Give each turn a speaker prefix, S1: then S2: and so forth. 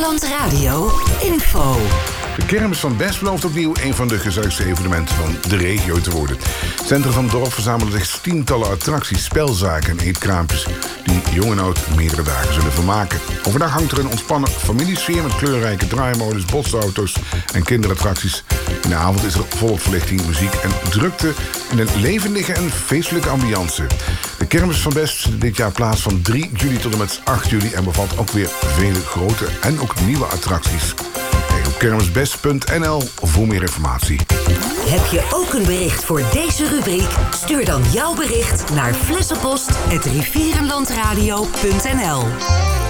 S1: Rivierenland Radio info.
S2: De kermis van Best belooft opnieuw een van de gezelligste evenementen van de regio te worden. Het centrum van het dorp verzamelen zich tientallen attracties, spelzaken en eetkraampjes die jong en oud meerdere dagen zullen vermaken. Overdag hangt er een ontspannen familiesfeer met kleurrijke draaimodes, botsauto's en kinderattracties. In de avond is er volop verlichting, muziek en drukte in een levendige en feestelijke ambiance. De kermis van Best vindt dit jaar plaats van 3 juli tot en met 8 juli en bevat ook weer vele grote en ook nieuwe attracties. Kijk op kermisbest.nl voor meer informatie.
S1: Heb je ook een bericht voor deze rubriek? Stuur dan jouw bericht naar flessenpost@rivierenlandradio.nl.